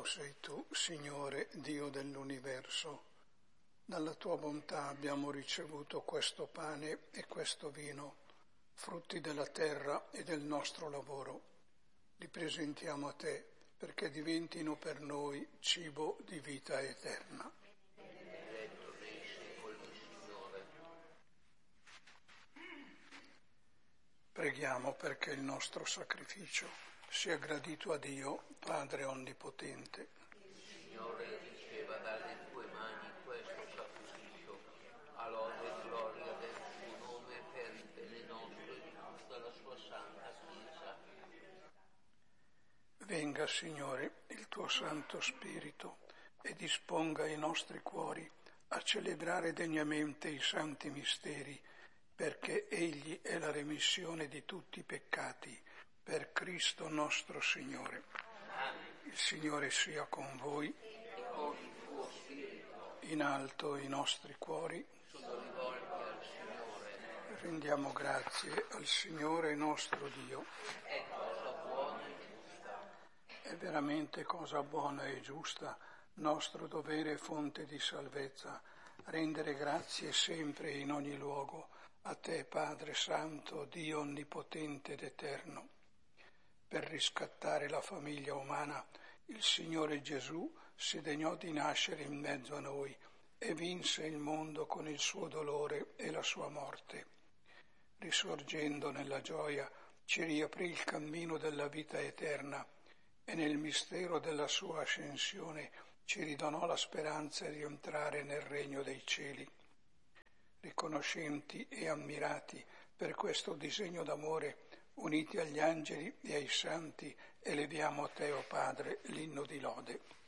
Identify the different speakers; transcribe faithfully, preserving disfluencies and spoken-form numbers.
Speaker 1: Santo sei tu, Signore, Dio dell'universo. Dalla tua bontà abbiamo ricevuto questo pane e questo vino, frutti della terra e del nostro lavoro. Li presentiamo a te perché diventino per noi cibo di vita eterna. Preghiamo perché il nostro sacrificio sia gradito a Dio, Padre Onnipotente.
Speaker 2: Il Signore riceva dalle tue mani questo sacrificio, a lode e gloria del suo nome per il bene nostro e di tutta la sua santa Chiesa.
Speaker 1: Venga, Signore, il tuo Santo Spirito e disponga i nostri cuori a celebrare degnamente i santi misteri, perché Egli è la remissione di tutti i peccati, per Cristo nostro Signore. Il Signore sia con voi,
Speaker 2: E con il tuo Spirito
Speaker 1: in alto i nostri cuori.
Speaker 2: sono rivolti al Signore.
Speaker 1: Rendiamo grazie al Signore nostro Dio.
Speaker 2: È cosa buona e giusta.
Speaker 1: È veramente cosa buona e giusta, nostro dovere e fonte di salvezza, rendere grazie sempre e in ogni luogo a te, Padre Santo, Dio Onnipotente ed Eterno. Per riscattare la famiglia umana, il Signore Gesù si degnò di nascere in mezzo a noi e vinse il mondo con il suo dolore e la sua morte. Risorgendo nella gioia, ci riaprì il cammino della vita eterna e nel mistero della sua ascensione ci ridonò la speranza di entrare nel regno dei cieli. Riconoscenti e ammirati per questo disegno d'amore, uniti agli angeli e ai santi, eleviamo a te, o Padre, l'inno di lode.